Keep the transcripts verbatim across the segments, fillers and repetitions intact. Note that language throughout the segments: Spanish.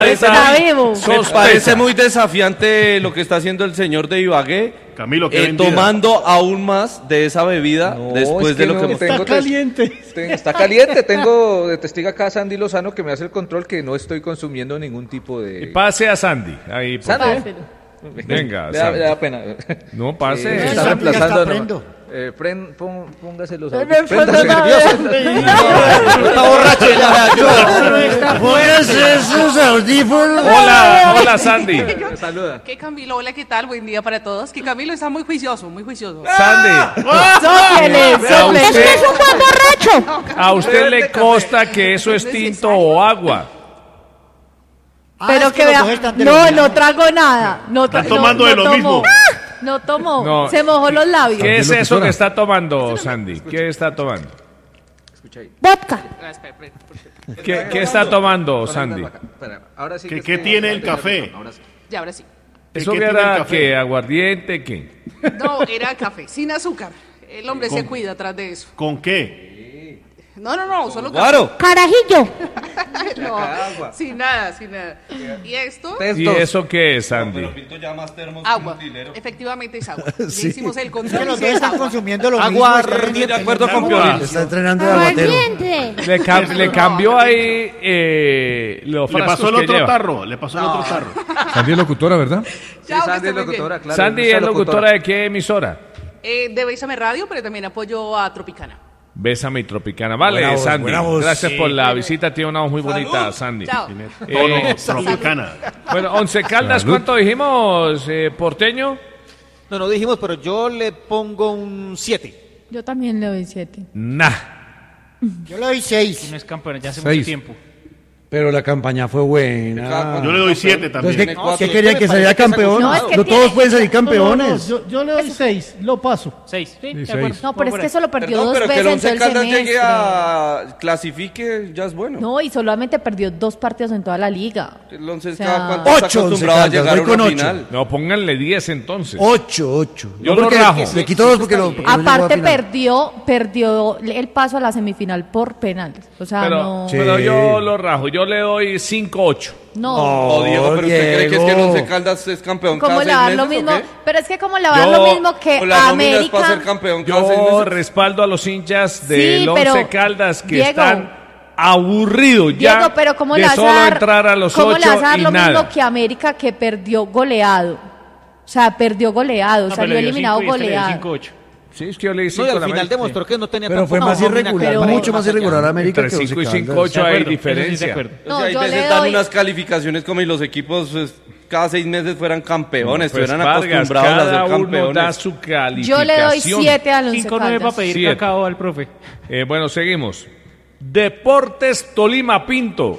Está vivo. Me parece muy desafiante lo que está haciendo el señor de Ibagué. Camilo, que eh, tomando aún más de esa bebida No, después es que de lo no, que hemos tengo Está caliente. Ten- Está caliente, tengo de testigo acá a Sandy Lozano que me hace el control que no estoy consumiendo ningún tipo Y de... pase a Sandy. Ahí, por Sandy, favor. Páselo. Venga, le da, Sandy. le da pena. No, pase. Eh, está Sandy, reemplazando. ya está no. prendo. Eh, pren, pon, póngase los No, no, audífonos. no, Préndase, no, no, nervioso. no. Está borracho ya. Póngase esos audífonos. Hola, hola Sandy. Saluda. ¿Qué Camilo? Hola, ¿qué tal? Buen día para todos. Que Camilo está muy juicioso, muy juicioso. Sandy, Sóplele, sóplele. usted- ¡Este es un buen borracho! ¿a usted le consta que eso es tinto o agua? Ah, Pero es que los vea, dos están de no, lo no mismo. trago nada. No, tra- Están tomando no, de no lo tomó. mismo. No tomó, No. se mojó los labios. ¿Qué es Sandy, eso locutora. que está tomando, Sandy? ¿Qué está tomando? Vodka. Ah, espera, espera, espera. ¿Qué, qué está tomando, Sandy? Espera, ahora sí ¿Qué- que qué estoy- tiene el café? Ahora sí. Ya, ahora sí. ¿Eso ¿Qué que tiene el era café? qué? ¿Aguardiente? ¿Qué? No, era café, sin azúcar. El hombre se cuida atrás de eso. ¿Con qué? No, no, no, solo café. Claro. Carajillo. No, sin nada, sin nada. ¿Y esto? ¿Y eso qué es, Sandy? Agua. Efectivamente es agua. Ya hicimos el Es que control. los y dos es están agua. consumiendo lo Agua, mismo. está estoy de acuerdo con Agua. Piolín. Está entrenando de aguatero. Aguardiente. Le, cam- le cambió ahí eh, los Le frascos pasó el que otro lleva. tarro, le pasó el otro tarro. Sandy es locutora, ¿verdad? Sí, Chao, que Sandy esté es muy bien. locutora, claro. Sandy nuestra es locutora de qué emisora? Eh, de Bésame Radio, pero también apoyo a Tropicana. Bésame y Tropicana. Vale, Buena voz, Sandy. buena voz. Gracias por la visita. Tiene una voz muy bonita, Sandy. Chao. Eh, Tropicana. bueno, Once Caldas, Salud. ¿cuánto dijimos, eh, porteño? No, no dijimos, pero yo le pongo un siete. Yo también le doy siete. Nah. Yo le doy seis. No es campeón, ya hace Seis. mucho tiempo. Pero la campaña fue buena. Yo le doy siete Entonces, también. ¿qué, ¿qué querían que saliera campeón? No, No, es que todos tiene- pueden salir campeones. yo, yo le doy seis, lo paso. Seis. Sí, de seis. acuerdo. No, pero es que solo perdió Perdón, dos pero que veces el en Once todo el Caldas semestre. llegue a clasifique ya es bueno. No, y solamente perdió dos partidos en toda la liga. El Once O sea, cada cuánto está Ocho, acostumbrado a Once Caldas, llegar a voy con una ocho. final. No, pónganle diez entonces. Ocho, ocho. Yo No, lo porque rajo. Le quito dos porque lo. porque no llegó a Aparte final. perdió, perdió el paso a la semifinal por penales. O sea, Pero, no. Sí. pero yo lo rajo. Yo le doy cinco ocho. No. Oh, Diego, pero usted cree que es que el Diego. Once Caldas es campeón ¿Cómo cada le va a seis dar lo meses, mismo? o qué? Pero es que como le va a dar Yo- lo mismo que O la a nómina es para ser América. campeón cada seis Yo meses. respaldo a los hinchas Sí, del pero, Once Caldas que Diego, están aburridos ya Diego, pero ¿cómo de le vas solo a dar, entrar a los ¿cómo le vas a ocho dar y lo nada. mismo que América que perdió goleado? O sea, perdió goleado, No, pero salió le dio eliminado cinco y este le dio goleado. cinco ocho. Sí, es que yo le di No, cinco y a al la final América. demostró que no tenía Pero fue tampoco más nómina irregular, pero- mucho más irregular América Entre que Once cinco y cinco Caldas. ocho De hay acuerdo, eso sí, de diferencia. acuerdo. O No, sea, hay yo le veces dan doy- unas calificaciones como y los equipos pues, cada seis meses fueran campeones, Pues, estuvieran Vargas, acostumbrados a cada ser uno da campeones. su calificación. Yo le doy siete al Once cinco nueve para Caldas. pedir Siete. cacao al profe. Eh, bueno, seguimos. Deportes Tolima Pinto.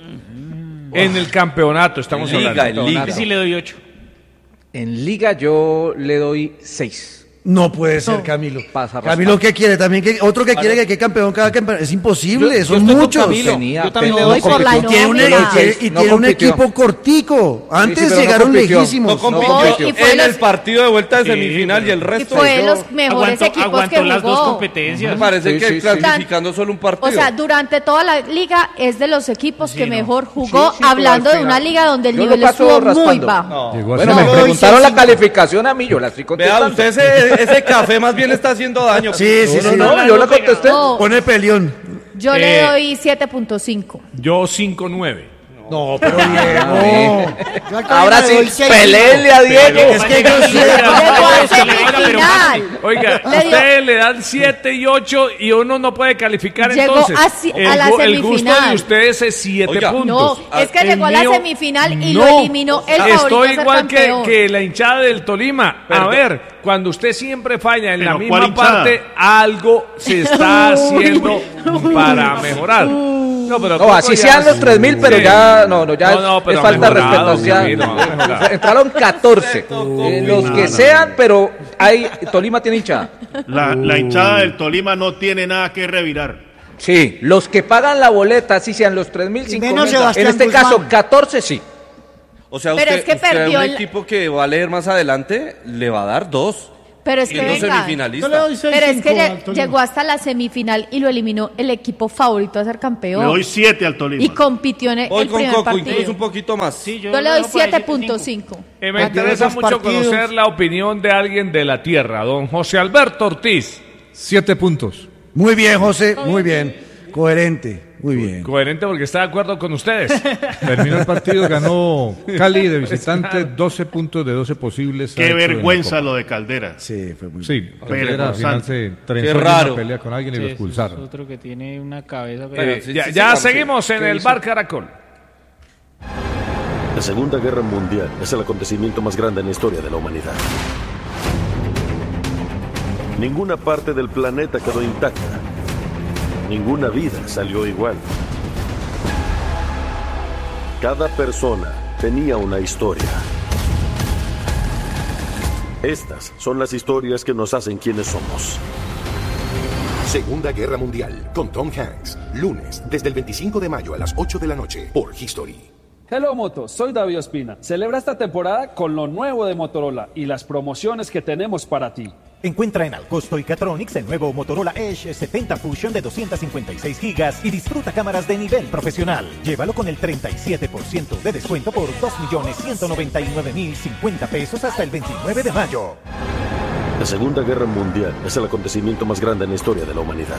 En el campeonato estamos En Liga, hablando. en Liga. Ese sí le doy ocho. En Liga yo le doy seis. No puede ser, Camilo. Pasa Camilo, ¿qué quiere? También que otro que quiere que quede campeón cada campeón. Es imposible, Yo- son yo estoy con muchos. Camilo. Tenía- Yo también le no doy por la compitió. Y tiene, un, nómina. y tiene- y No tiene un compitió. equipo cortico. Antes sí, pero no llegaron compitió. lejísimos. No compitió No, y fue en los- el partido de vuelta de Sí, semifinal y el Y resto. fue de yo- los mejores Aguantó, equipos aguantó que las dos jugó. competencias. Me parece Sí, que sí, sí. clasificando solo un partido. O sea, durante toda la liga es de los equipos que no. mejor jugó, Sí, sí, pero hablando al de una final- liga donde el Yo lo nivel paso estuvo muy raspando. bajo. Llegó a Bueno, ser- me preguntaron la calificación a mí, yo la estoy Vea, contestando. usted ese, ese café más bien le está haciendo daño. Sí, sí, No, sí. no, no, yo la contesté. No, Pone peleón. yo Eh, le doy siete punto cinco. Yo cinco nueve. No, pero Diego. Yo al Ahora Tolima le sí, doy seis. peleenle a Diego. Es que yo sé. Llegó a semifinal. Oiga, Le dio- ustedes le dan siete y ocho y uno no puede calificar Llegó entonces. a si- a el, la gu- el gusto semifinal. de ustedes es siete Oiga, No, puntos. es que El llegó a la mío, semifinal y no. lo eliminó el favorito Estoy a ser igual que, campeón. que la hinchada del Tolima. Perdón. A ver, cuando usted siempre falla en la Pero, misma ¿cuál hinchada? parte, algo se está haciendo para mejorar. No, pero No, tampoco así ya- sean los tres mil, pero Sí. ya, no, no, ya No, no, es, pero es falta de mejorado, respeto. Ya, Camilo, mejorado. entraron catorce. Eh, los que sean, pero hay, Tolima tiene hinchada. La, la hinchada del Tolima no tiene nada que revirar. Sí, los que pagan la boleta, así sean los tres mil, Y cinco menos mil. En Sebastián este Guzmán. caso, catorce sí. O sea, Pero usted, es que usted a perdió un el- equipo que va a leer más adelante le va a dar dos. Pero es que Siendo venga, semifinalista. Yo le doy seis pero es cinco que lle- al Tolima. llegó hasta la semifinal y lo eliminó el equipo favorito a ser campeón. Le doy siete al Tolima. Y compitió en el, Hoy el con primer Coco, partido. incluso un poquito más. Yo, le doy siete punto cinco. Eh, me Ah, interesa esos mucho partidos. conocer la opinión de alguien de la tierra, don José Alberto Ortiz. Siete puntos. Muy bien, José, muy bien. Coherente, muy bien. Coherente porque está de acuerdo con ustedes. Terminó el partido, ganó Cali de visitante, doce puntos de doce posibles. ha Qué hecho en la vergüenza Copa. lo de Caldera. Sí, fue muy Sí, Pero, Caldera al final Santo. se trenzó Qué en raro. una pelea con alguien y lo expulsaron. otro que tiene una cabeza. Pero, Eh, sí, ya sí, ya sí, seguimos en ¿qué el hizo? Bar Caracol. La Segunda Guerra Mundial es el acontecimiento más grande en la historia de la humanidad. Ninguna parte del planeta quedó intacta. Ninguna vida salió igual. Cada persona tenía una historia. Estas son las historias que nos hacen quienes somos. Segunda Guerra Mundial con Tom Hanks. Lunes, desde el veinticinco de mayo a las ocho de la noche por History. Hello Moto, soy David Ospina. Celebra esta temporada con lo nuevo de Motorola y las promociones que tenemos para ti. Encuentra en Alcosto y Catronics el nuevo Motorola Edge setenta Fusion de doscientos cincuenta y seis gigas y disfruta cámaras de nivel profesional. Llévalo con el treinta y siete por ciento de descuento por dos millones ciento noventa y nueve mil cincuenta pesos hasta el veintinueve de mayo. La Segunda Guerra Mundial es el acontecimiento más grande en la historia de la humanidad.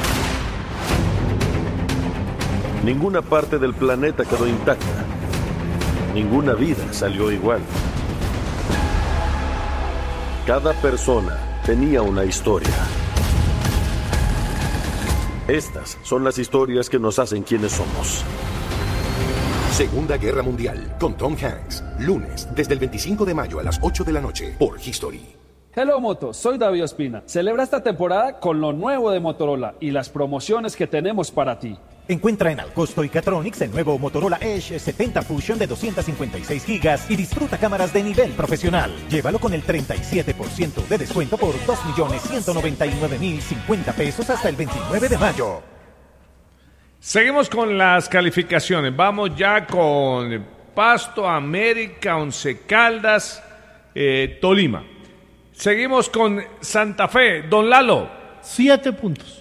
Ninguna parte del planeta quedó intacta. Ninguna vida salió igual. Cada persona tenía una historia. Estas son las historias que nos hacen quienes somos. Segunda Guerra Mundial con Tom Hanks. Lunes, desde el veinticinco de mayo a las ocho de la noche por History. Hello Moto, soy David Ospina. Celebra esta temporada con lo nuevo de Motorola y las promociones que tenemos para ti. Encuentra en Alcosto y Catronics el nuevo Motorola Edge setenta Fusion de doscientos cincuenta y seis gigas y disfruta cámaras de nivel profesional. Llévalo con el treinta y siete por ciento de descuento por dos millones ciento noventa y nueve mil cincuenta pesos hasta el veintinueve de mayo. Seguimos con las calificaciones. Vamos ya con Pasto, América, Once Caldas, eh, Tolima. Seguimos con Santa Fe. Don Lalo. Siete puntos.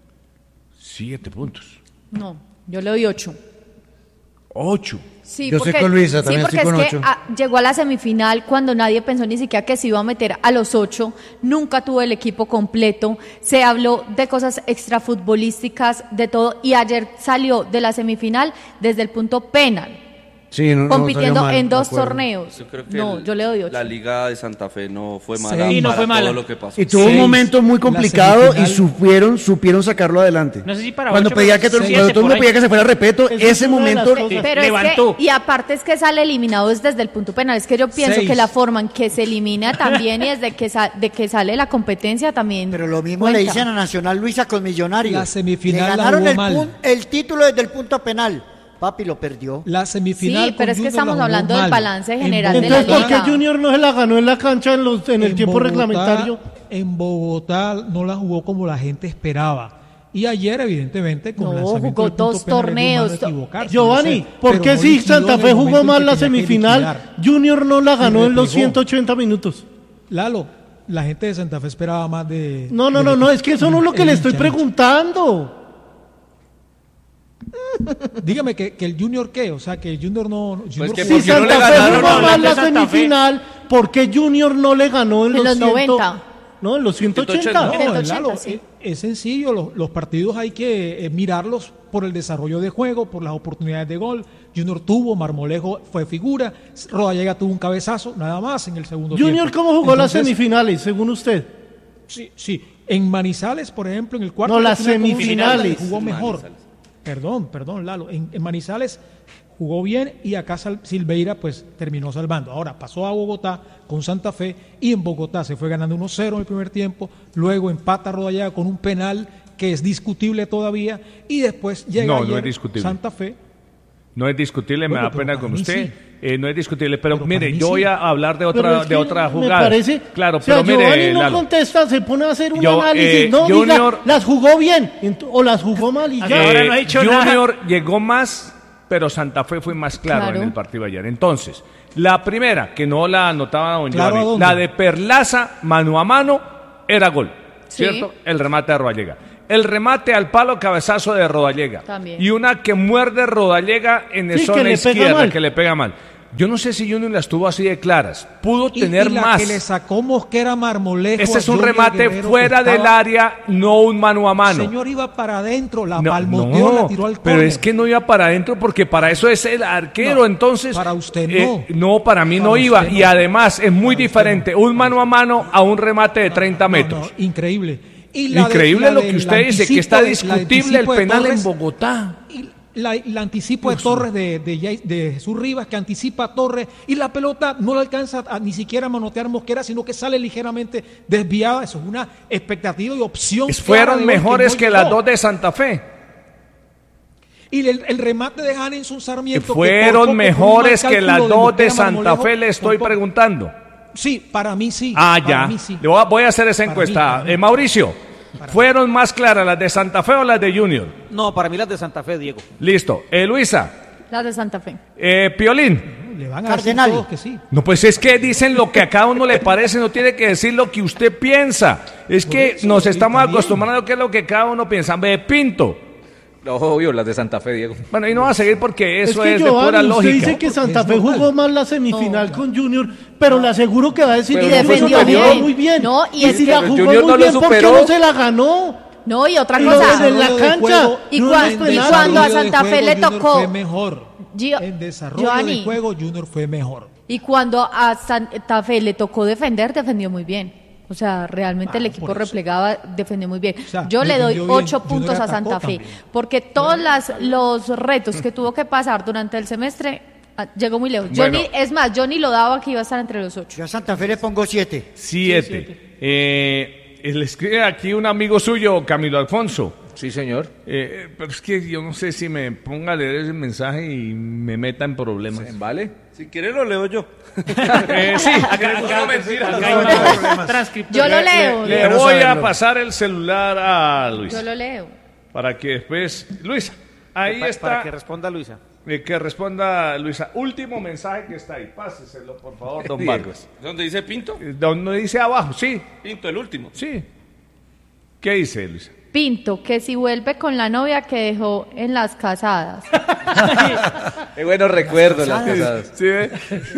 Siete puntos. No, yo le doy ocho. Ocho. Sí, Yo porque, estoy con Luisa, sí, también porque estoy con es que ocho. ah, llegó a la semifinal cuando nadie pensó ni siquiera que se iba a meter a los ocho, nunca tuvo el equipo completo, se habló de cosas extrafutbolísticas, de todo, y ayer salió de la semifinal desde el punto penal, Sí, no- no compitiendo salió mal, en de dos acuerdo. torneos. Yo creo que No, el- yo le doy ocho. La Liga de Santa Fe no fue mala Sí, no para fue mala. todo lo que pasó. Y tuvo un Seis. momento muy La complicado y semifinal- supieron, supieron sacarlo adelante. No sé si para Cuando ocho, pedía pero que todo, siete cuando todo el por mundo ahí. pedía que se fuera a repeto, Esa es ese una de las momento cosas. Pero levantó. es que, y aparte es que sale eliminado es desde el punto penal. Es que yo pienso Seis. que la forma en que se elimina también y desde que, sa- de que sale la competencia también. Pero lo mismo cuenta. le dicen a Nacional Luisa con Millonarios. La semifinal Le la ganaron jugó el, mal. pun- el título desde el punto penal. Papi lo perdió. La semifinal Sí, pero con es que Junior estamos la jugó hablando del mal. balance En general de la Entonces, ¿por liga. qué Junior no se la ganó en la cancha en, los, en el En tiempo Bogotá- reglamentario? En Bogotá no la jugó como la gente esperaba. Y ayer, evidentemente, con No, el lanzamiento jugó del punto dos penal, es de humano torneos. equivocarse, Giovanni, no sé, ¿por pero qué no si liquidó Santa en Fe el jugó momento en mal que la tenía que semifinal? liquidar? Junior no la ganó Y en los replegó. ciento ochenta minutos. Lalo, la gente de Santa Fe esperaba más de... No, no, del no, no, equipo. es que eso no es lo que El le estoy hincha, preguntando. Dígame que, que el Junior qué, o sea, que el Junior no... Junior que jugó- Si Santa Fe jugó mal la semifinal, ¿por qué Junior no le ganó en, En los ciento noventa. No, en los ciento ochenta. No, ciento ochenta, Lalo, sí. es, es sencillo, los, los partidos hay que eh, mirarlos por el desarrollo de juego, por las oportunidades de gol. Junior tuvo, Marmolejo fue figura, Rodallega tuvo un cabezazo, nada más en el segundo Junior, tiempo. ¿cómo jugó las Entonces, semifinales, según usted? Sí, sí, en Manizales, por ejemplo, en el cuarto No, de las final, ¿cómo semifinales. jugó mejor. Manizales. Perdón, perdón, Lalo. En, en Manizales jugó bien y acá Sal- Silveira pues terminó salvando. Ahora pasó a Bogotá con Santa Fe y en Bogotá se fue ganando uno cero en el primer tiempo, luego empata Rodallega con un penal que es discutible todavía y después llega No, no ayer es discutible. Santa Fe. No es discutible, me Bueno, da pero pena para con mí usted. sí. Eh, no es discutible, pero, Pero mire, para mí yo sí. voy a hablar de Pero otra, es de que otra me jugada. parece, Claro, o sea, pero Giovanni mire, no Lalo, contesta, se pone a hacer un Yo, análisis. eh, no, diga, Junior- las jugó bien ent- o las jugó mal y ya. Eh, Junior llegó más, pero Santa Fe fue más claro, Claro. en el partido de ayer. Entonces, la primera, que no la anotaba don ¿Claro a Giovanni, dónde? la de Perlaza, mano a mano, era gol, Sí. ¿cierto? El remate de Rodallega. El remate al palo cabezazo de Rodallega. También. Y una que muerde Rodallega en el Sí, zona que le pega izquierda, mal. que le pega mal. Yo no sé si Junior las tuvo así de claras. Pudo Y- tener y la más. que le sacó Mosquera Marmolejo. Este a es un Junior remate Guerrero, fuera que del estaba- área, no un mano a mano. Señor, iba para adentro, la No, palmoteó, no, la tiró al pero córner. es que no iba para adentro porque para eso es el arquero, No, entonces... para usted eh, no. no, para mí Para no iba, usted y no. además es muy diferente un mano a mano a un remate de treinta metros. No, increíble. Y la de- Increíble la lo del que usted dice, que anticipo está de- la discutible el anticipo de penal en Torres, Bogotá. y la, el anticipo de Torres de, de, Jay- de Jesús Rivas, que anticipa a Torres, y la pelota no le alcanza a, ni siquiera a manotear Mosquera, sino que sale ligeramente desviada. Eso es una expectativa y opción. Es- clara Fueron de gol mejores no que llegó. las dos de Santa Fe. Y el, el remate de Hanenson Sarmiento. que por Fueron poco, con un mal mejores que las cálculo dos de Mosquera Santa Marmolejo, Fe, le estoy por poco- preguntando. Sí, para mí sí. Ah, para ya. mí sí. Le voy a, voy a hacer esa Para encuesta. mí, para mí. Eh, Mauricio, ¿fueron más claras las de Santa Fe o las de Junior? No, para mí las de Santa Fe, Diego. Listo. Eh, Luisa, Las de Santa Fe. eh, Piolín. Le van a decir Cardenal. todos que sí. No, pues es que dicen lo que a cada uno le parece, no tiene que decir lo que usted piensa. Es que eso, nos sí, estamos está bien. acostumbrando a que es lo que cada uno piensa. Ve, Pinto. No, obvio, las de Santa Fe, Diego. Bueno, y no va a seguir porque eso es es, que de pura Giovanni, usted lógica. dice que Santa Es Fe normal. jugó mal la semifinal con Junior, pero le aseguro que va a decir Pero que no fue Junior la superior. jugó muy bien. No, y y es si que- la Pero jugó Junior muy no lo bien, ¿por qué superó. no se la ganó? No, y otra Y lo cosa. de la Desarrollo de cancha. juego, Y no cuan- es y penal. cuando a desarrollo de Santa Fe juego, le Junior tocó- fue mejor. Gio- En desarrollo Giovanni. de juego, Junior fue mejor. Y cuando a Santa Fe le tocó defender, defendió muy bien. O sea, realmente el Ah, equipo por eso. replegaba, defendió muy bien. O sea, Yo le doy defendió bien. ocho Junior puntos a atacó Santa Fe, también. porque todos las, los retos que tuvo que pasar durante el semestre, ah, llegó muy lejos. Yo Bueno. ni- es más, yo ni lo daba que iba a estar entre los ocho. Yo a Santa Fe le pongo siete. Siete. Eh, le escribe aquí un amigo suyo, Camilo Alfonso. Sí, señor. Eh, pero es que yo no sé si me ponga a leer ese mensaje y me meta en problemas. ¿Vale? Si quiere lo leo yo. Eh, sí, No, mentira. Yo lo leo. le Quiero voy a saberlo. pasar el celular a Luis. Yo lo leo. Para que después... Luisa, ahí Pa- está. Para que responda Luisa. Eh, que responda Luisa. Último mensaje que está ahí. Páseselo, por favor, don Diego. Vargas. ¿Dónde dice Pinto? Eh, Donde dice abajo, sí, Pinto, el último. sí. ¿Qué dice Luisa? Pinto, que si vuelve con la novia que dejó en las casadas. Qué buenos recuerdos las casadas. Sí, ¿eh?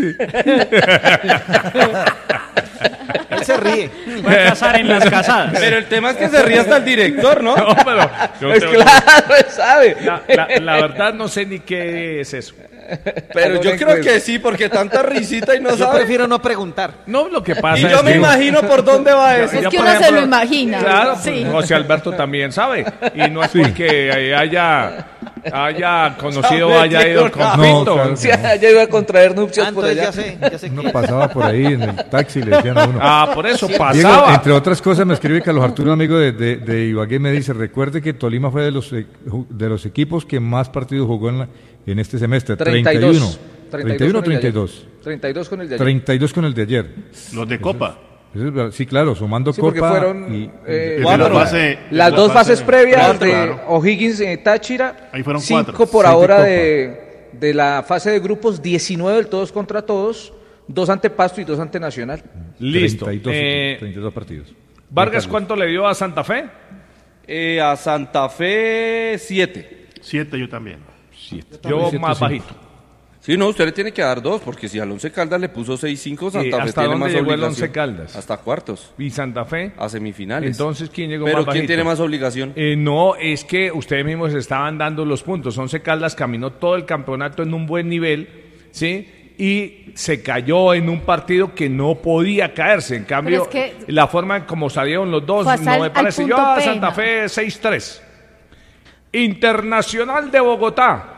Él se ríe. Voy a casar en las casadas. Pero el tema es que se ríe hasta el director, ¿no? No, pero yo Pues tengo- claro, sabe. la, la- la verdad no sé ni qué es eso. Pero Hago yo una creo encuesta. que sí, porque tanta risita y no Yo sabe. prefiero no preguntar. No, lo que pasa Y es yo me que- imagino por dónde va eso. Es Ya, que por uno se ejemplo, lo imagina. Claro, Sí. pues, José Alberto también sabe. Y no es porque haya, haya conocido o haya ido con No, Pinto. claro. Sí, ya iba a contraer nupcias Ah, por entonces allá. ya sé, ya sé Uno que- pasaba por ahí en el taxi y le decían a uno. Ah, por eso Diego, pasaba. entre otras cosas, me escribe Carlos Arturo, amigo de, de, de Ibagué, me dice, recuerde que Tolima fue de los, eh, ju- de los equipos que más partidos jugó en, la- en este semestre. treinta y treinta y uno. dos. treinta y uno o con el de treinta y ayer. dos. treinta y dos con el de ayer. treinta y dos con el de ayer. Los de Copa. Eso es verdad. Sí, claro, sumando Sí, porque Copa fueron y... eh, de cuatro. la fase- las de la dos fase- fases previas cuatro, de claro. O'Higgins eh, Táchira. Ahí fueron cinco cuatro. por Siete ahora Copa. de, de la fase de grupos, diecinueve del todos contra todos, dos ante Pasto y dos ante Nacional. Listo. treinta y dos, Eh, treinta y dos partidos. Vargas, Carlos. ¿cuánto le dio a Santa Fe? Eh, a Santa Fe, siete. Siete yo también. Yo siete, más cinco. bajito. Sí, no, usted le tiene que dar dos, porque si al Once Caldas le puso seis cinco, Eh, Santa Fe ¿hasta tiene dónde más llegó el obligación. Once Caldas? Hasta cuartos, ¿Y Santa Fe? a semifinales. Entonces, ¿quién llegó Pero más ¿quién bajito? tiene más obligación? Eh, no, es que ustedes mismos estaban dando los puntos. Once Caldas caminó todo el campeonato en un buen nivel, ¿sí? Y se cayó en un partido que no podía caerse. En cambio, Pero es que- la forma en como salieron los dos Fue hasta no el- me al parece. Yo punto a pena. Santa Fe seis tres. Internacional de Bogotá.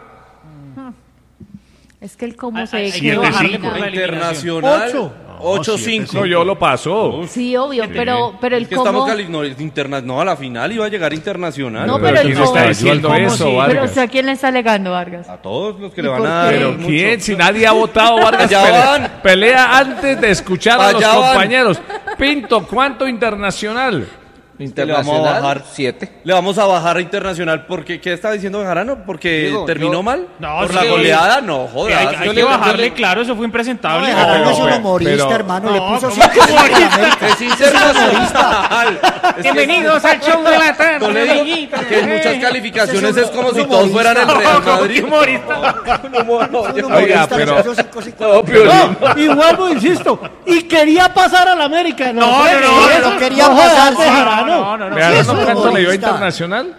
Es que el cómo Hay- se hay que equivoca. bajarle por la Internacional, Ocho. ocho siete, cinco. No, yo lo paso. Sí, obvio, pero, pero el Es que estamos cómo... cali- no, el interna- no, a la final iba a llegar internacional. No, pero el ¿quién cómo... está diciendo ¿Cómo eso, sí? Vargas? Pero, o sea, ¿quién le está alegando, Vargas? A todos los que ¿Y le van por a qué? dar. Pero mucho. ¿quién? Si nadie ha votado, Vargas Allá pelea, van. pelea antes de escuchar a los Allá van. compañeros. Pinto, ¿cuánto internacional? Internacional, le vamos a bajar siete. Le vamos a bajar a Internacional porque ¿qué está diciendo Bejarano? Porque Digo, terminó yo- mal. No, por sí. la goleada, no Que jodas. hay, hay Yo que le- bajarle, yo le- claro, eso fue impresentable. No, Bejarano es un pero- humorista, pero- hermano. No, le puso ¿cómo cinco que a la América. Es internacional. Es que- Bienvenidos al show de la tarde, Yo le digo amiguitos. que en muchas calificaciones Ese es es un- como un si todos fueran el humorista. Real No, ¿cómo Madrid. que humorista? No, no, no, Un yo- humorista, Oiga, le pero- puso cinco, cinco. No, Piolín. No, y vuelvo, insisto, y quería pasar a la América. No, No, fue no, que no, eso no quería jodas, pasar, sí. Bejarano. No, no, no. Bejarano, es un ¿cuánto le dio a humorista. Internacional?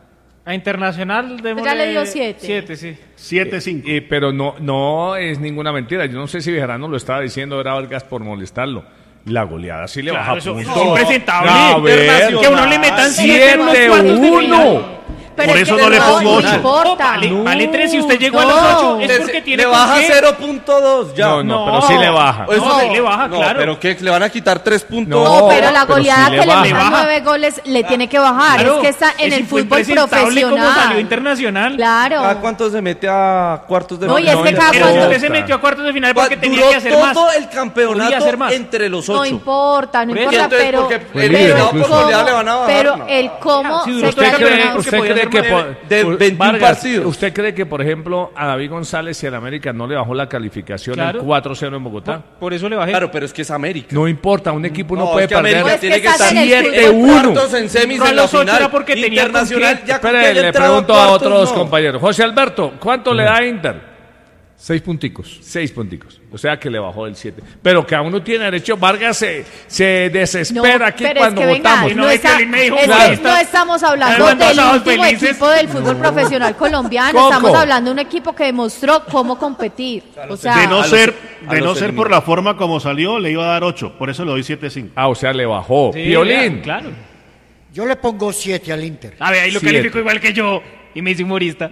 A Internacional de Ya le dio siete. Siete, sí. siete cinco. Y, pero no, no es ninguna mentira. Yo no sé si Bejarano lo estaba diciendo, era Vargas por molestarlo. La goleada sí le Claro, baja eso puntos. es impresentable. A ver, Que a uno le metan siete en los cuartos de final. uno. Pero Por es eso que no le pongo no ocho. importa. Vale, No. vale tres. Si usted llegó a No. los ocho, es Le- porque tiene le con baja qué. cero punto dos ya. No, no, No. pero sí le baja. Eso No, sí sí le baja, no, claro. pero que le van a quitar tres puntos. No, No, pero la pero goleada sí le que le baja. metan Le baja. nueve goles le tiene que bajar. Claro, es que está en eso el fue fútbol impresentable como salió profesional. Internacional. Claro. ¿Cada cuánto se mete a cuartos de No, y es que cada Pero cuando- usted se metió a cuartos de final porque Duró tenía que hacer más. todo el Podía campeonato hacer más. entre los No ocho. importa, no Por eso, importa, entonces, pero, porque Fue el líder eliminado por incluso. goleada le van a bajar. pero no. el cómo Sí, se ¿usted ¿Usted cree, campeonato- usted que podía cree ser que más por, de u- veintiún Vargas, partidos? ¿usted cree que, por ejemplo, a David González y al América no le bajó la calificación Claro. en cuatro cero en Bogotá? Por eso le bajé. Claro, pero es que es América. No importa, un equipo no, No, puede es que América perder No, es tiene que que estás estar en el siete fútbol. uno. cuartos en semis Entró a en la los ocho final. era porque tenía Internacional con ya con que Espere, haya le entrado pregunto a cuartos, otros no. compañeros. José Alberto, ¿cuánto le da a Inter? Seis punticos. Seis punticos. O sea que le bajó el siete. Pero que aún no tiene derecho. Vargas se, se desespera aquí pero cuando es que venga, votamos. no, No, está- Piolín me dijo es que futbolista. no estamos hablando Además, del todos último felices. equipo del fútbol profesional colombiano, Coco. estamos hablando de un equipo que demostró cómo competir. O sea, De no a los- ser, a de los no ser por la forma como salió, le iba a dar ocho. Por eso le doy siete cinco. Ah, o sea, le bajó. Sí, Piolín. Claro. Yo le pongo siete al Inter. A ver, ahí lo Siete. califico igual que yo. Y me hice humorista.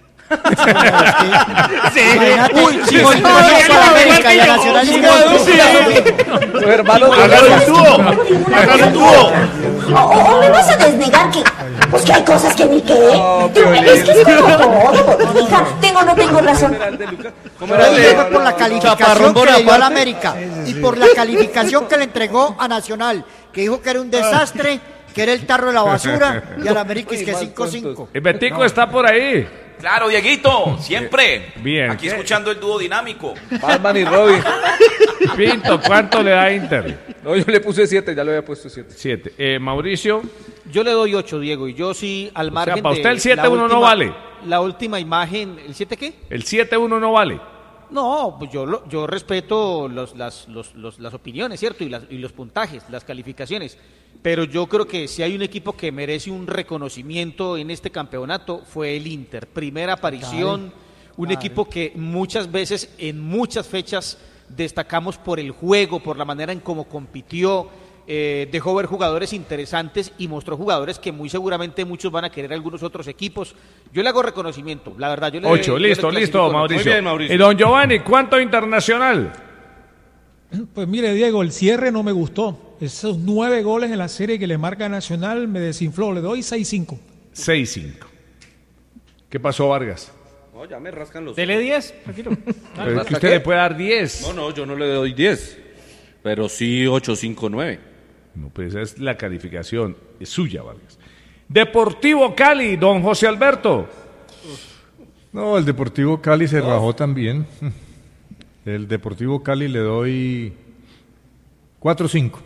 Sí. Imagínate, Uy, sí, con sí, todo sí, para igual América que y a yo. Nacional Sí, llega- Tu hermano ¡Hágalo un dúo! ¡Hágalo un dúo! O, o me vas a desnegar que, pues que hay cosas que ni qué. Tú, es que es como todo, hija. Tengo o no tengo razón. ¿Cómo Yo era el dije de- fue por la calificación Chaparrón que le dio a la Bonaparte? América y por la calificación que le entregó a Nacional, que dijo que era un desastre, que era el tarro de la basura, y a la América es que cinco cinco. El Betico está por ahí. Claro, Dieguito, siempre. Bien. Aquí escuchando el dúo dinámico. Batman y Robin. Pinto, ¿cuánto le da a Inter? No, yo le puse siete, ya le había puesto siete. Siete. Eh, Mauricio. Yo le doy ocho, Diego, y yo sí, al margen para de usted el siete la uno no última- vale. La última imagen, ¿el siete qué? El siete uno no vale. No, pues yo, lo- yo respeto los, las, los- los- las opiniones, ¿cierto? Y, las, y los puntajes, las calificaciones. Pero yo creo que si hay un equipo que merece un reconocimiento en este campeonato, fue el Inter. Primera aparición, un Claro. equipo que muchas veces, en muchas fechas, destacamos por el juego, por la manera en cómo compitió. Eh, dejó ver jugadores interesantes y mostró jugadores que muy seguramente muchos van a querer algunos otros equipos. Yo le hago reconocimiento, la verdad. Yo le, Ocho, yo le listo, clasifico listo, en ocho. Mauricio. Muy bien, Mauricio. Y don Giovanni, ¿cuánto Internacional? Pues mire, Diego, el cierre no me gustó. Esos nueve goles en la serie que le marca Nacional me desinfló. Le doy seis cinco. seis cinco. ¿Qué pasó, Vargas? No, ya me rascan los Dele diez, tranquilo. Pero es que usted le puede dar diez. No, no, yo no le doy diez. Pero sí ocho, cinco, nueve. No, pues esa es la calificación. Es suya, Vargas. Deportivo Cali, don José Alberto. No, el Deportivo Cali se rajó también. El Deportivo Cali le doy cuatro cinco.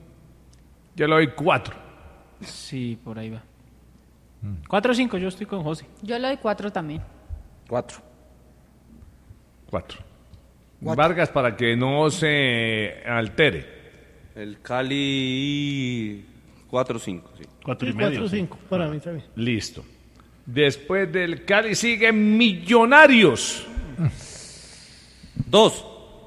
Yo le doy cuatro. Sí, por ahí va. cuatro o cinco, yo estoy con José. yo le doy cuatro también. Cuatro. Cuatro. Vargas, para que no se altere. El Cali cuatro cinco, sí. Cuatro y Sí, medio. cuatro sí. cinco, para mí también. Listo. Después del Cali sigue Millonarios. Dos.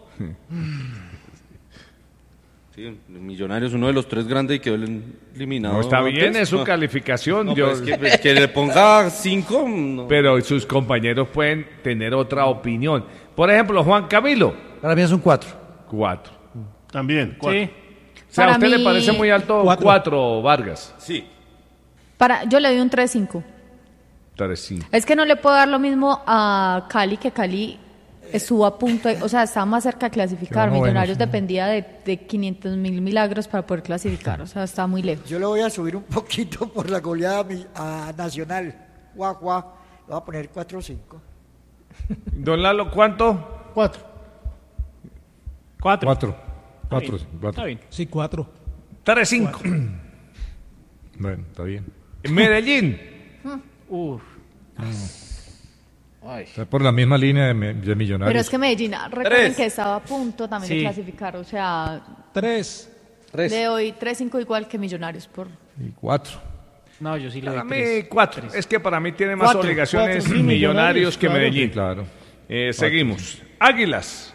Sí, Millonarios, uno de los tres grandes y quedó eliminado. No está bien, antes. es su No. calificación. No, yo- pues, que, pues, que le ponga cinco. No. Pero sus compañeros pueden tener otra opinión. Por ejemplo, Juan Camilo. Para mí es un cuatro. Cuatro. También, cuatro. Sí. O sea, ¿a Para usted le mí- parece muy alto Cuatro. cuatro, Vargas? Sí. Para, yo le doy un tres cinco. Tres, cinco. Es que no le puedo dar lo mismo a Cali, que Cali estuvo a punto, de- o sea, estaba más cerca de clasificar. Qué bueno, Millonarios sí. dependía de, de quinientos mil milagros para poder clasificar, o sea, estaba muy lejos. Yo le voy a subir un poquito por la goleada a, mi- a Nacional. Guau, guau. Le voy a poner cuatro o cinco. Don Lalo, ¿cuánto? Cuatro. Cuatro. Cuatro. Cuatro, bien. sí, cuatro. Está bien. Sí, cuatro. Tres, cinco. Bueno, está bien. Medellín. Uf. Está por la misma línea de, me- de Millonarios. Pero es que Medellín, recuerden Tres. que estaba a punto también de Sí. clasificar, o sea, Tres. le doy tres cinco igual que Millonarios por... Y cuatro. No, yo sí le Para doy mí, tres. cuatro. Es que para mí tiene más Cuatro, obligaciones cuatro, sí, Millonarios Millonarios, que claro. Medellín. Sí, claro. Eh, seguimos. Águilas.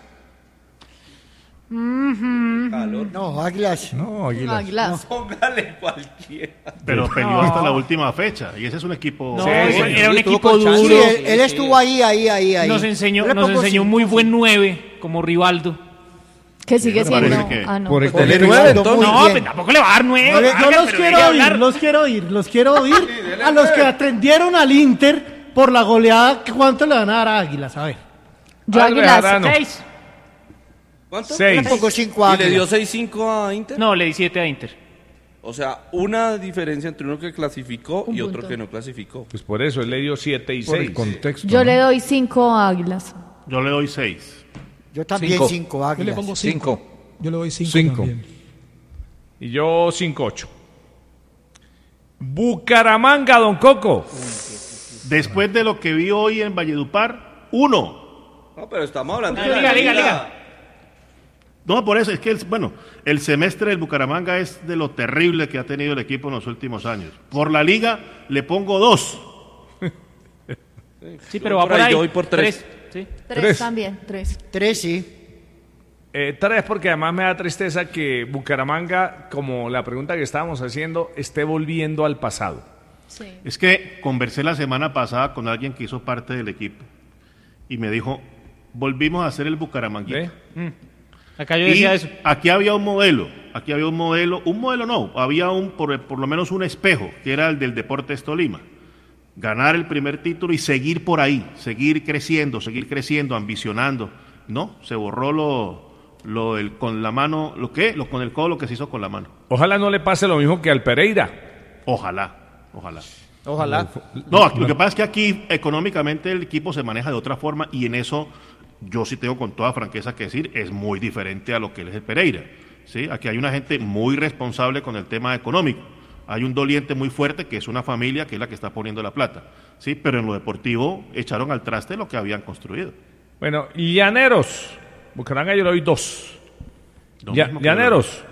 No, Águilas. No, Águilas. Águilas. Póngale cualquiera. Pero No. peleó hasta la última fecha. Y ese es un equipo. No, Sí, era sí, un sí, equipo tuvo duro. chance. Sí, él, él estuvo ahí, ahí, ahí, ahí. Nos enseñó, Yo le nos pongo enseñó un cinco. muy buen nueve, como Rivaldo. Que sigue Me siendo... parece que- Ah, no. Por el pues- Dele Rivaldo nueve, muy entonces. No, bien. pues tampoco le va a dar nueve. Yo Vargas, los pero quiero deje oír, hablar. los quiero oír, los quiero oír a los que atendieron al Inter por la goleada. ¿Cuánto le van a dar a Águilas? A ver. Yo Albert Águilas, Arano. Seis. ¿Cuánto? Seis. Yo le pongo cinco ¿Y Águilas. le dio seis cinco a Inter? No, le di siete a Inter. O sea, una diferencia entre uno que clasificó Un y otro punto. que no clasificó. Pues por eso, él le dio siete y Por el seis. contexto. yo ¿no? le doy cinco a Águilas. Yo le doy seis. Yo también Cinco. cinco Yo le Águilas. pongo cinco. Cinco. Yo le doy cinco, Cinco. también. Y yo cinco ocho. Bucaramanga, Don Coco. Después de lo que vi hoy en Valledupar, uno. No, pero estamos hablando Ah, de la liga, liga, liga. No, por eso, es que, el, bueno, el semestre del Bucaramanga es de lo terrible que ha tenido el equipo en los últimos años. Por la liga le pongo dos. Sí, pero va por ahí, ahí. yo voy por tres. Sí. Tres, Tres. también, tres. Tres, sí. Eh, tres, porque además me da tristeza que Bucaramanga, como la pregunta que estábamos haciendo, esté volviendo al pasado. Sí. Es que conversé la semana pasada con alguien que hizo parte del equipo y me dijo, volvimos a hacer el Bucaramanguita. Acá yo Y decía eso. aquí había un modelo, aquí había un modelo, un modelo no, había un por, por lo menos un espejo, que era el del Deportes Tolima. Ganar el primer título y seguir por ahí, seguir creciendo, seguir creciendo, ambicionando. No, se borró lo, lo del, con la mano, ¿lo qué? Lo con el codo, lo que se hizo con la mano. Ojalá no le pase lo mismo que al Pereira. Ojalá, ojalá. Ojalá. No, aquí- lo que pasa es que aquí económicamente el equipo se maneja de otra forma y en eso yo sí tengo con toda franqueza que decir, es muy diferente a lo que es el Pereira. ¿Sí? Aquí hay una gente muy responsable con el tema económico. Hay un doliente muy fuerte que es una familia que es la que está poniendo la plata. ¿Sí? Pero en lo deportivo echaron al traste lo que habían construido. Bueno, Llaneros. Bucaramanga yo le doy dos. Lo Ya- mismo que Llaneros.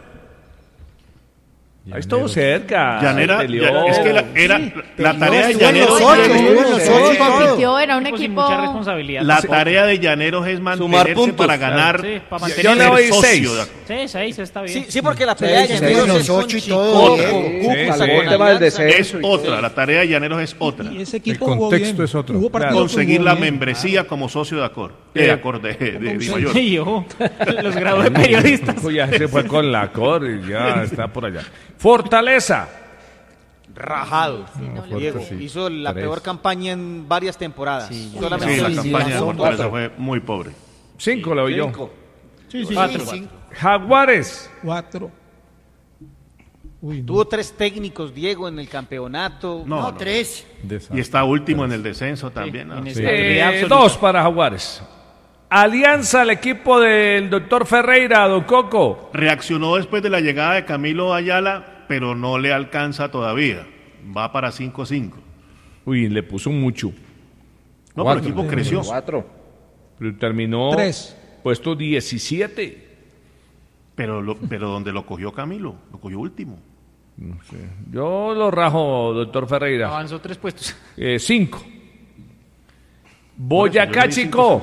Ahí estuvo cerca. Llanera, se peleó. ya- es que la, era, la peleó, tarea de estuvo en los Llaneros... ocho, estuvo en los Sí. ocho y compitió, era un Equipo sin equipo... mucha responsabilidad. La tampoco. tarea de Llaneros es Sumar mantenerse puntos. para ganar. Sí, para Yo mantenerse. le doy Ser seis. socio. Sí, seis está bien. Sí, sí, porque la pelea de Seis, Llaneros seis, es con ocho y Chico, todo, con bien. Cúcuta, Sí, con sí. El tema del Alianza. descenso. Es otra, la tarea de Llaneros es otra. Y ese equipo El jugó contexto bien. es otro. Hubo partidos que Conseguir jugó la bien. membresía como socio de Acor, de Sí. Acor de, de, de Di Mayor. Sí, ojo, los grados de periodistas. Pues ya se fue con la cor y ya está por allá. Fortaleza. Rajado. No, Diego fuerte, sí. hizo la Tres. peor campaña en varias temporadas. Sí, Solamente la hizo campaña de dos. Fortaleza fue muy pobre. Cinco le doy yo. Cinco. Sí, sí, Cuatro. sí. Jaguares. Cuatro. Uy, no. Tuvo tres técnicos, Diego, en el campeonato. No, No, no. tres. Y está último en el descenso también. ¿no? en Sí. ese- Eh, dos para Jaguares. Alianza, el equipo del doctor Ferreira, Don Coco. Reaccionó después de la llegada de Camilo Ayala, pero no le alcanza todavía. Va para cinco cinco. Uy, le puso mucho. No, pero Cuatro. el equipo creció. Cuatro. Pero terminó Tres. puesto diecisiete. Pero, lo- pero donde lo cogió Camilo, lo cogió último. No sé. Yo lo rajo, doctor Ferreira. Avanzó tres puestos. Eh, cinco. Por eso, Boyacá, yo le di Chico.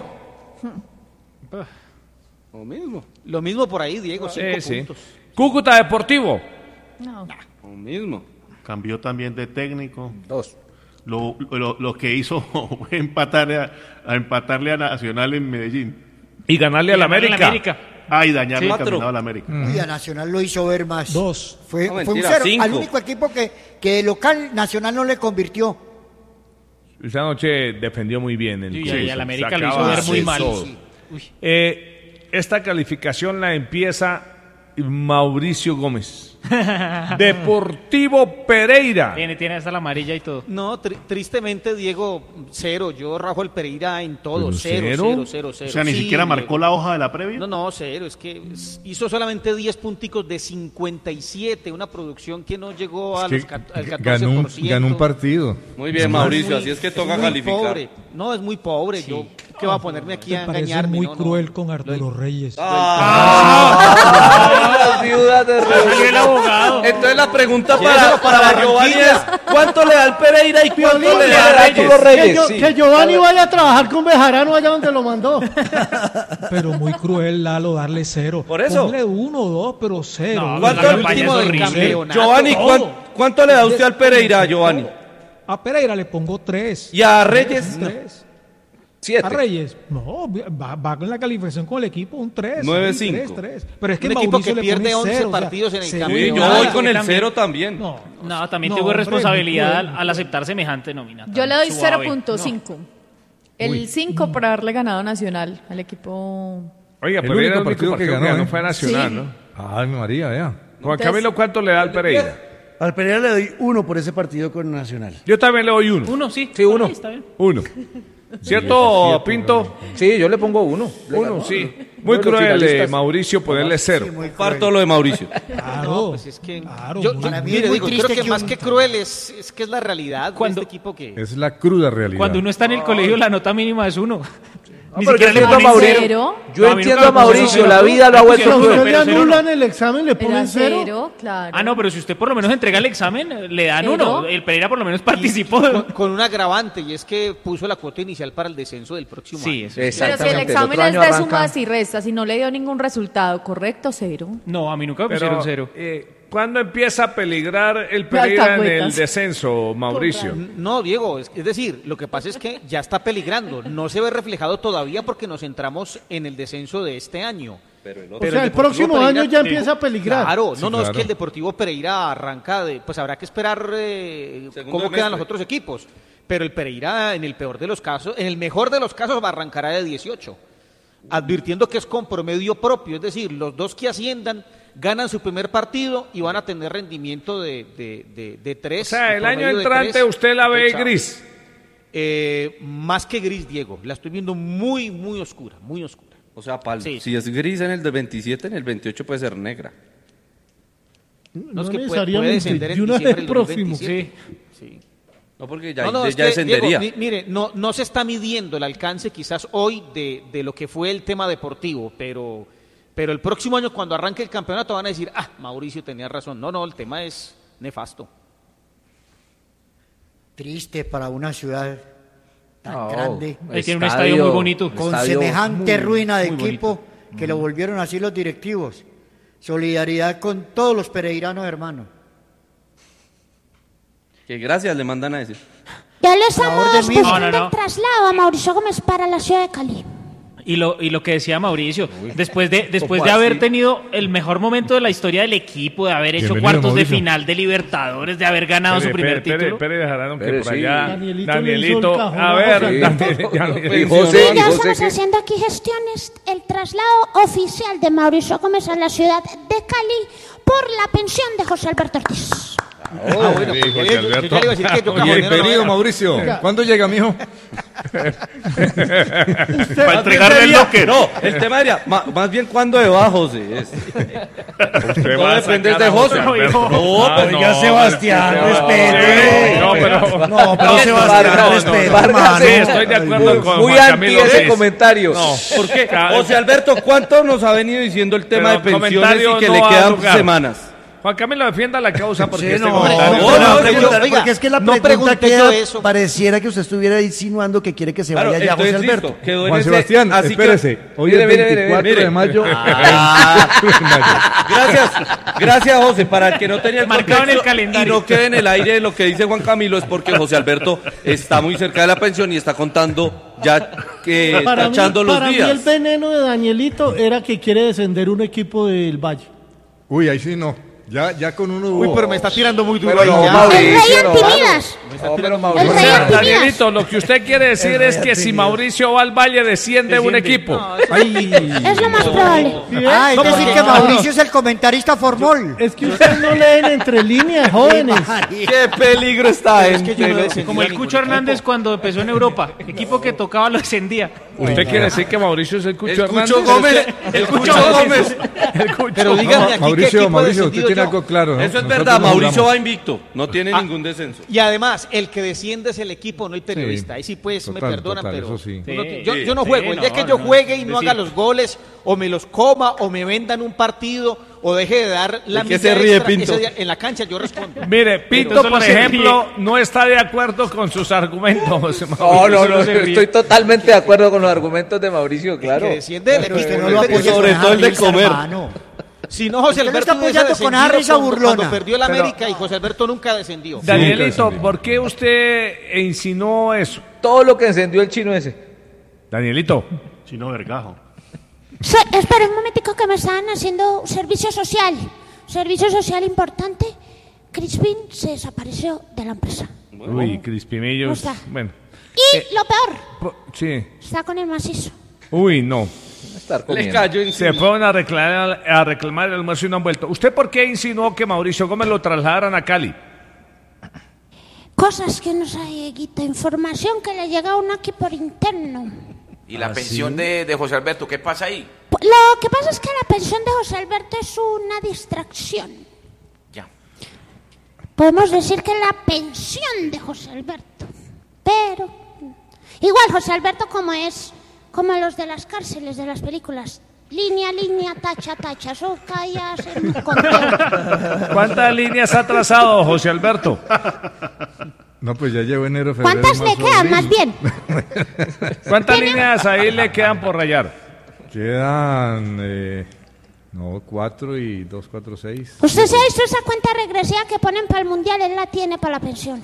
Lo mismo. Lo mismo por ahí, Diego, cinco Sí, sí. puntos. Cúcuta Deportivo. No. Lo mismo. Cambió también de técnico. Dos. Lo, lo, lo que hizo fue empatar a, a empatarle a Nacional en Medellín. Y ganarle a la América. Ah, y dañarle el Cuatro. caminado a la América. Y a Nacional lo hizo ver más. Dos. Fue, No, fue un mentira, cero. cinco. Al único equipo que, que de local Nacional no le convirtió. Esa noche defendió muy bien. El Sí, Cúcuta. y al América lo Sacaba hizo ver muy de mal. todo. Sí. Eh, esta calificación la empieza Mauricio Gómez. Deportivo Pereira. Tiene, tiene hasta la amarilla y todo. No, tri- tristemente, Diego, cero. Yo rajo el Pereira en todo. ¿Pero Cero, cero? cero, cero, cero. O sea, ni Sí, siquiera Diego. marcó la hoja de la previa. No, no, cero. Es que hizo solamente diez punticos de cincuenta y siete. Una producción que no llegó a Es que los cat- al g- catorce ganó, por ciento. un, ganó un partido. Muy bien, Mauricio, así es que toca muy calificar. Pobre. No, es muy pobre. Yo, ¿qué va a ponerme aquí Me a parece engañarme? muy No, no. cruel con Arturo Reyes. Ah. Las viudas de Reyes. el abogado. Entonces la pregunta Lléveselo para, para para Giovanni Barranquilla. es ¿cuánto le da el Pereira y cuánto Piolín, le da le da Reyes? Arturo Reyes. Que, yo- sí. que Giovanni vaya a trabajar con Bejarano allá donde lo mandó. Pero muy cruel, Lalo, darle cero. Por eso. Ponle uno o dos, pero cero. No, ¿Cuánto la el campaña último es del horrible. campeonato? Giovanni, Todo. ¿cuán- ¿cuánto le da usted al Pereira, Giovanni? A Pereira le pongo tres. ¿Y a Reyes? Tres. Siete. A Reyes, no, va, va con la calificación con el equipo un tres. Nueve, sí, cinco. tres, tres. Pero es que Un equipo Mauricio que le pierde pone once cero, o sea, partidos en el se- campeonato. Sí, yo Nada, voy con el también. cero también. No, No, también no, tuvo hombre, responsabilidad muy al, cruel. al aceptar semejante nómina. Yo le doy Suave. cero punto cinco. El cinco por haberle ganado Nacional al equipo. Oiga, El pero era único el único partido partido que ganó, que ganó ¿eh? fue Nacional, Sí. ¿no? Ay, María, vea. Juan Entonces- Camilo, ¿cuánto le da al Pereira? Al Pereira le doy uno por ese partido con Nacional. Yo también le doy uno. Uno, sí. Sí, uno. Ahí está bien. Uno. ¿Cierto, Pinto? Sí, yo le pongo uno. Le Uno, ganó. sí. Muy Uno de los cruel, eh, finalistas. Mauricio, ponerle cero. Comparto lo de Mauricio. Claro, No, pues es que claro, yo, muy yo- bien. mí mire, es muy digo, triste creo que, que más un- que cruel es, es que es la realidad Cuando- de este equipo que Es la cruda realidad. Cuando uno está en el colegio, la nota mínima es uno. Ni pero siquiera yo le entiendo a ponen Mauricio. cero. Yo No, a mí entiendo nunca a me pusieron Mauricio, cero. la vida lo ha Me vuelto pusieron Pero cruel. usted le pero cero anulan no. el examen, le Era ponen cero. cero, claro. Ah, no, pero si usted por lo menos entrega el examen, le dan Cero. uno. El Pereira por lo menos participó. con, con un agravante, y es que puso la cuota inicial para el descenso del próximo Sí, año. eso sí. Pero si el Exactamente, el examen otro es año de arranca- sumas y restas y no le dio ningún resultado, ¿correcto? Cero. No, a mí nunca me Pero, pusieron cero. eh, ¿cuándo empieza a peligrar el Pereira en el Alcahuetas. descenso, Mauricio? No, Diego, es, es decir, lo que pasa es que ya está peligrando. No se ve reflejado todavía porque nos entramos en el descenso de este año. Pero el O Pero sea, el Deportivo próximo Pereira- año ya empieza a peligrar. Claro, no, Sí, no, es claro. que el Deportivo Pereira arranca de, pues habrá que esperar eh, Segundo cómo semestre. quedan los otros equipos. Pero el Pereira, en el peor de los casos, en el mejor de los casos, va a arrancar de dieciocho. Advirtiendo que es con promedio propio, es decir, los dos que asciendan ganan su primer partido y van a tener rendimiento de, de, de, de tres. O sea, el un año promedio de entrante tres. usted la ve Chao. gris. Eh, más que gris, Diego. La estoy viendo muy, muy oscura, muy oscura. O sea, pal- Sí. si es gris en el del veintisiete, en el veintiocho puede ser negra. No, es No que puede, puede necesariamente, descender en de una diciembre vez del próximo. dos mil veintisiete. Sí. No, porque ya, No, no, ya es que, descendería. Diego, mi- mire, no, no se está midiendo el alcance quizás hoy de, de lo que fue el tema deportivo, pero, pero el próximo año cuando arranque el campeonato van a decir, ah, Mauricio tenía razón. No, no, el tema es nefasto. Triste para una ciudad tan No, grande, Ahí tiene un estadio muy bonito. con estadio semejante muy, ruina de muy equipo que lo volvieron así los directivos. Solidaridad con todos los pereiranos, hermanos. Que gracias le mandan a decir. Ya le orden estamos mismo. buscando No, no, no. el traslado a Mauricio Gómez para la ciudad de Cali. Y lo, y lo que decía Mauricio, después de después ¿cómo de haber así? tenido el mejor momento de la historia del equipo, de haber hecho Bienvenido, cuartos Mauricio. de final de Libertadores, de haber ganado su primer Pere, título. Pere, dejarán que Pere, por sí. allá. Danielito Danielito, le hizo el cajón a a ver, José Daniel- Daniel- Y José, Sí, y ya José estamos que- haciendo aquí gestiones. El traslado oficial de Mauricio Gómez a la ciudad de Cali por la pensión de José Alberto Ortiz. Ah, bueno, Sí, pues, José yo- yo Alberto. ya le iba a decir que yo Oye, cajonero no Bienvenido, era. Mauricio. ¿Cuándo llega, mijo? Para entregarle el locker. No, el tema sería, ma- más bien cuando de va, José. Es. Usted No va a depende sacar de a José. Alberto. No, Ah, Oiga, no, Sebastián, pero- respete. No, pero... No, pero Sebastián, no, no, respete, no. hermano. Sí, estoy de acuerdo con Muy Juan anti Camilo. ese sí. comentario. No, ¿Por qué? Ca- José Alberto, ¿cuánto nos ha venido diciendo el tema Pero de pensiones comentario y que no le va a quedan lugar. semanas? Juan Camilo, defienda la causa porque Sí, este no, comentario... no, no, no, no, pregunta, oiga, porque es que la no pregunta pregunté queda, yo eso. pareciera que usted estuviera insinuando que quiere que se Claro, vaya ya José entonces Alberto. listo, quedó en Juan ese- Sebastián, así que- espérese. Hoy Mire, es mire, mire, veinticuatro mire. de mayo. Ah. Gracias, gracias José, para el que no tenía el Marcado en el contexto calendario. y no quede en el aire lo que dice Juan Camilo es porque José Alberto está muy cerca de la pensión y está contando ya que Para mí, tachando los para mí días. el veneno de Danielito era que quiere descender un equipo del Valle. Uy, ahí sí no. Ya, ya con uno Uy, pero me está tirando muy duro. Pero ahí, no, ya. Mauricio, El rey no, Antimidas. mano. No, pero El Mauricio. rey O sea, Antimidas. Danielito, lo que usted quiere decir es que si Mauricio va al Valle desciende un equipo. Es lo más probable. Ah, es No, decir porque- que Mauricio es el comentarista formol. Es que ustedes no leen entre líneas, jóvenes. Qué peligro está Es que yo no en descendí Como a el ningún Cucho equipo. Hernández cuando empezó en Europa. Equipo que tocaba lo descendía. ¿Usted quiere decir que Mauricio es el Cucho El Hernández? Cucho Gómez, el Cucho Gómez. El Cucho. Pero dígame aquí qué Mauricio, equipo he Mauricio, usted descendido tiene yo. algo claro, ¿no? Eso es Nosotros verdad, no Mauricio jugamos. va invicto, no tiene Ah, ningún descenso. Y además, el que desciende es el equipo, no el periodista. Sí. Ahí sí, pues, Total, me perdonan, total, pero eso sí. uno- Sí, yo, yo no sí, juego. El día no, que yo no, juegue y no decir. haga los goles, o me los coma, o me vendan un partido, o deje de dar la ¿De qué milla se ríe, extra, Pinto? ese día en la cancha yo respondo. Mire, Pinto, Entonces por no se ejemplo, no está de acuerdo con sus argumentos, José No, Mauricio. no, no, se ríe. estoy totalmente de acuerdo con los argumentos de Mauricio, claro. Que desciende el Pero equipo. usted no el lo periodista. apoya sobre con todo el de risa, comer. hermano. Si no, José Usted lo Alberto está hubiese apoyando con descendido esa risa cuando, burlona. cuando perdió la Pero- América y José Alberto nunca descendió. Danielito, descendió. ¿por qué usted insinuó eso? Todo lo que encendió el chino ese. Danielito. Chino Vergajo. Sí, espera un momentico que me están haciendo servicio social. Servicio social importante. Crispin se desapareció de la empresa. Uy, Crispimillos. No está. Bueno. Y lo peor, po- Sí. está con el macizo. Uy, no. Estar Le comiendo. cayó Se encima. fueron a reclamar, a reclamar el almuerzo y no han vuelto. ¿Usted por qué insinuó que Mauricio Gómez lo trasladaran a Cali? Cosas que no sabe, Guita. Información que le llega a uno aquí por interno. Y la pensión de, de José Alberto, ¿qué pasa ahí? Pues, lo que pasa es que la pensión de José Alberto es una distracción. Ya. Podemos decir que la pensión de José Alberto. Pero igual José Alberto como es, como los de las cárceles, de las películas. Línea, línea, tacha, tacha, eso callas en un conteo. ¿Cuántas líneas ha trazado José Alberto? No, pues ya llevo enero, febrero. ¿Cuántas le marzo, quedan abril. más bien? ¿Cuántas líneas ahí le quedan por rayar? Quedan, eh, no, cuatro y dos, cuatro, seis. Usted se ha visto esa cuenta regresiva que ponen para el mundial, él la tiene para la pensión.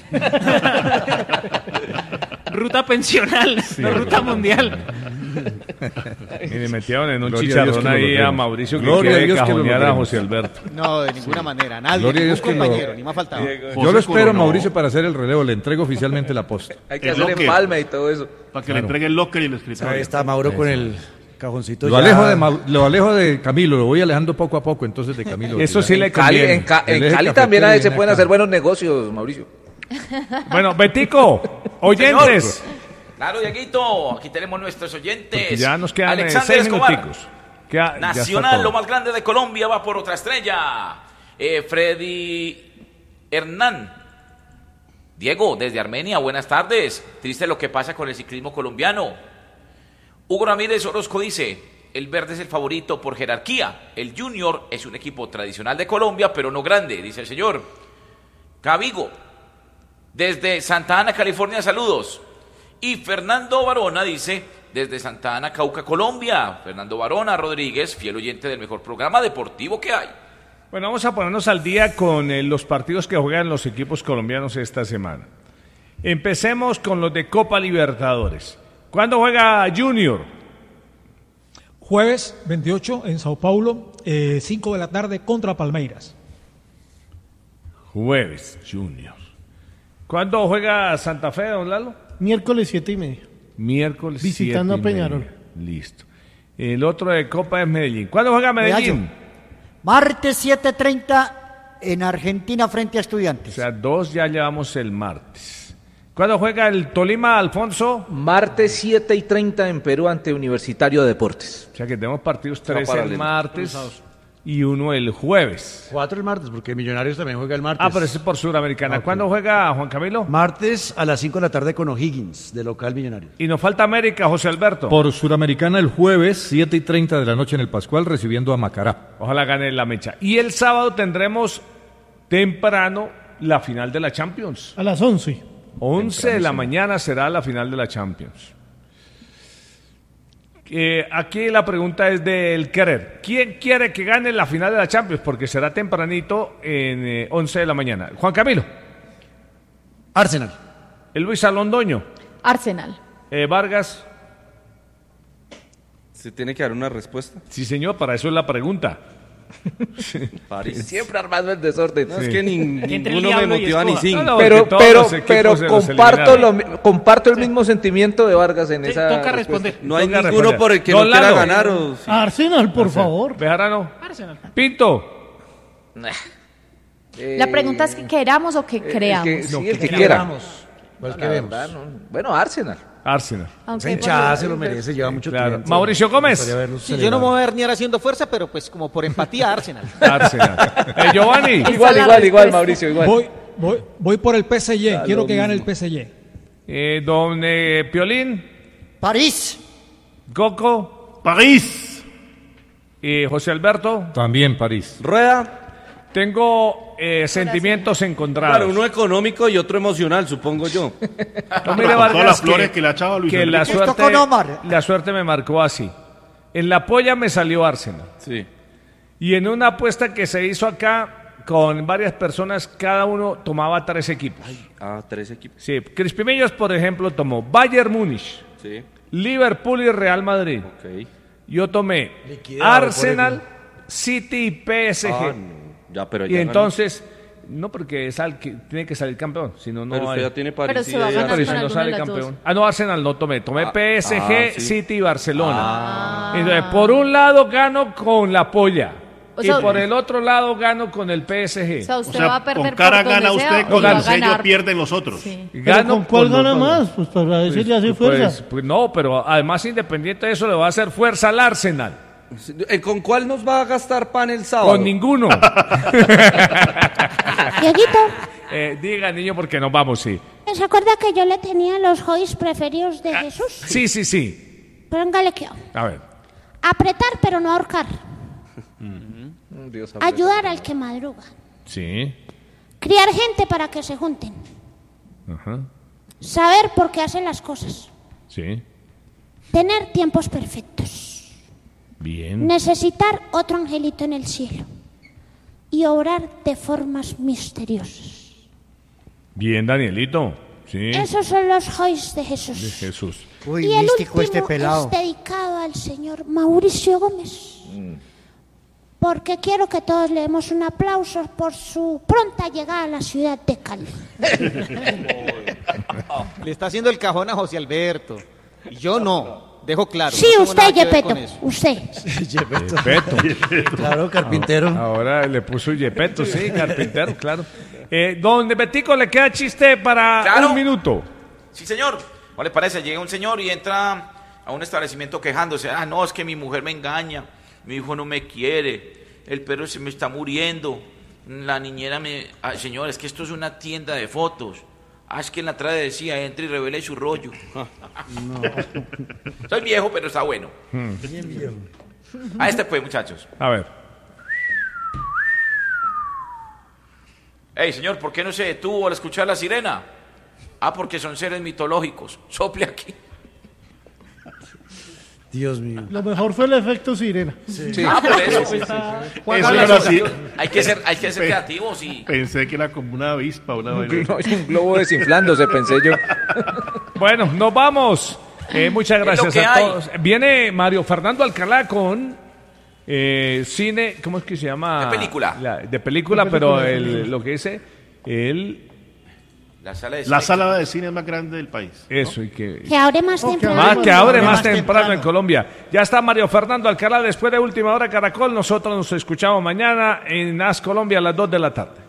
Ruta pensional, no ruta mundial. Y le metieron en un Gloria a Dios chicharrón que lo ahí a logremos. Mauricio que Gloria a quiere Dios que lo cajonear a logremos. José Alberto. No, de ninguna manera. Nadie, Gloria a ningún Dios que lo- compañero, ni me ha faltado. Yo lo espero, Mauricio, para hacer el relevo. Le entrego oficialmente la posta. Hay que El hacer locker. empalme y todo eso. Para que Claro. le entregue el locker y el escritorio. Ahí está Mauro con el cajoncito. Lo ya. alejo, de, Mau- lo alejo de Camilo, lo voy alejando poco a poco, entonces de Camilo. Eso sí le Cali, conviene. en Ca- en El eje Cali cafetero también ahí se viene pueden acá. hacer buenos negocios, Mauricio. Bueno, Betico, oyentes. Claro, Dieguito, aquí tenemos nuestros oyentes. Porque ya nos quedan eh, Alexander seis Escobar. minuticos. Queda- ya está Nacional, todo. lo más grande de Colombia, va por otra estrella. Eh, Freddy Hernán. Diego, desde Armenia, buenas tardes. Triste lo que pasa con el ciclismo colombiano. Hugo Ramírez Orozco dice, el verde es el favorito por jerarquía. El Junior es un equipo tradicional de Colombia, pero no grande, dice el señor. Cavigo, desde Santa Ana, California, saludos. Y Fernando Barona dice, desde Santa Ana, Cauca, Colombia. Fernando Barona Rodríguez, fiel oyente del mejor programa deportivo que hay. Bueno, vamos a ponernos al día con eh, los partidos que juegan los equipos colombianos esta semana. Empecemos con los de Copa Libertadores. ¿Cuándo juega Junior? Jueves veintiocho en Sao Paulo, eh, cinco de la tarde contra Palmeiras. Jueves, Junior. ¿Cuándo juega Santa Fe, don Lalo? Miércoles siete y media. Miércoles Visitando siete y a Peñarol. media. Listo. El otro de Copa es Medellín. ¿Cuándo juega Medellín? Martes siete treinta en Argentina frente a O Estudiantes. sea, dos ya llevamos el martes. ¿Cuándo juega el Tolima, Alfonso? Martes siete y treinta en Perú ante Universitario de Deportes. O sea que tenemos partidos No, tres el paralelo. martes y uno el jueves. Cuatro el martes, porque Millonarios también juega el martes. Ah, pero ese es por Suramericana. Ok. ¿Cuándo juega Juan Camilo? Martes a las cinco de la tarde con O'Higgins, de local Millonarios. Y nos falta América, José Alberto. Por Suramericana el jueves, siete y treinta de la noche en el Pascual, recibiendo a Macará. Ojalá gane la mecha. Y el sábado tendremos temprano la final de la Champions. A las once. once de la mañana será la final de la Champions. Eh, aquí la pregunta es del querer. ¿Quién quiere que gane la final de la Champions? Porque será tempranito en eh, once de la mañana. Juan Camilo. Arsenal. El Luis Alondoño. Arsenal. Eh, Vargas. ¿Se tiene que dar una respuesta? Sí, señor, para eso es la pregunta. París. Siempre armando el desorden. No, es que ni- ninguno me motiva ni cinco. No, No, pero porque todos pero, los equipos pero se los comparto, lo, eliminaron. mi- comparto el mismo sentimiento de Vargas en Sí, esa toca respuesta. responder. No hay Toca ninguno responder. por el que Don no quiera Lalo. ganar. O... Arsenal, por favor. Bejarano. Arsenal. Pinto. La pregunta es que queramos o que creamos. El que, sí, No, el que que quiera. queramos. ¿Cuál La queremos? verdad, no. Bueno, Arsenal. Arsenal. Aunque, Esa hinchada bueno, se lo merece, lleva mucho Claro. tiempo. Mauricio Gómez. Me gustaría verlos Sí, yo no celebrar. me voy a verniar haciendo fuerza, pero pues como por empatía Arsenal. Arsenal. Eh, Giovanni. Esa Igual, es la igual, igual, respuesta. Mauricio, igual. Voy, voy, voy por el P S G. Da Quiero lo que gane el mismo. P S G. Eh, don eh, Piolín. París. Coco. París. Y José Alberto. También París. Rueda. Tengo eh, sentimientos encontrados. Claro, uno económico y otro emocional, supongo yo. No, mire, Con Vargas, todas las flores que le ha echado a Luis que Enrique. la Esto suerte, con Omar. la suerte me marcó así. En la polla me salió Arsenal. Sí. Y en una apuesta que se hizo acá con varias personas, cada uno tomaba tres equipos. Ah, tres equipos. Sí, Crispimillos, por ejemplo, tomó Bayern Múnich, Sí. Liverpool y Real Madrid. Ok. Yo tomé Liquidado, Arsenal, City y P S G. Ah, no. Ya, pero Y ya ganó. entonces, no porque sal- que tiene que salir campeón, si no, no Pero usted hay. ya tiene París. Pero y se va a ya- ganar Pero si con no alguna sale de las campeón. dos. Ah, no, Arsenal no tomé. Tomé Ah, P S G, ah, sí. City y Barcelona. Ah. Entonces, por un lado gano con la polla. O y sea, por el otro lado gano con el P S G. O sea, O usted sea, va a perder con cara por donde gana sea, usted, o con va a el sello ganar. pierden los otros. Sí. ¿Pero Gano con cuál los gana dos. más? Pues para decirle así fuerza. Pues, pues no, pero además independiente de eso le va a hacer fuerza al Arsenal. Eh, ¿Con cuál nos va a gastar pan el sábado? Con ninguno. Dieguito, Eh, diga, niño, porque nos vamos, sí. ¿se acuerda que yo le tenía los hobbies preferidos de Jesús? Sí, sí, sí. Pero póngale que A ver. apretar pero no ahorcar. Dios Ayudar al que madruga. Sí. Criar gente para que se junten. Ajá. Saber por qué hacen las cosas. Sí. Tener tiempos perfectos. Bien. Necesitar otro angelito en el cielo. Y obrar de formas misteriosas. Bien, Danielito. Sí. Esos son los hobbies de De Jesús. Jesús. Uy, Y el místico último este pelado. es dedicado al señor Mauricio Gómez. Porque quiero que todos le demos un aplauso por su pronta llegada a la ciudad de Cali. Le está haciendo el cajón a José Alberto. Y yo no. Dejo claro. Sí, no tengo usted, nada que ver Yepeto, con eso. usted. Yepeto. Claro, carpintero. Ahora le puso Yepeto, sí, carpintero, claro. Eh, don Betico, ¿le queda chiste para Claro. un minuto? Sí, señor. ¿No le parece? Llega un señor y entra a un establecimiento quejándose. Ah, no, es que mi mujer me engaña. Mi hijo no me quiere. El perro se me está muriendo. La niñera me... Ah, señor, es que esto es una tienda de fotos. Ah, es que en la entrada decía, entre y revele su rollo. Soy viejo, pero está bueno. Hmm. Bien, viejo. A este pues, muchachos. A ver. Hey, señor, ¿por qué no se detuvo al escuchar la sirena? Ah, porque son seres mitológicos. Sople aquí. Dios mío. Lo mejor fue el efecto sirena. Sí. Ah, por eso. Pues, Juan eso Carlos, era así. Hay que ser, hay que ser Pe- creativos y... Pensé que era como una avispa, una vaina. No, es un globo desinflándose, pensé yo. Bueno, nos vamos. Eh, muchas Es lo gracias que a hay. todos. Viene Mario Fernando Alcalá con eh, cine, ¿cómo es que se llama? De película. La- de película, De pero película, el- película. lo que dice, el... La sala de La cine. sala de cine más grande del país. Eso, y que... Que abre más Oh, que temprano. Más que abre Más más temprano, temprano. en Colombia. Ya está Mario Fernando Alcalá después de Última Hora Caracol. Nosotros nos escuchamos mañana en As Colombia a las dos de la tarde.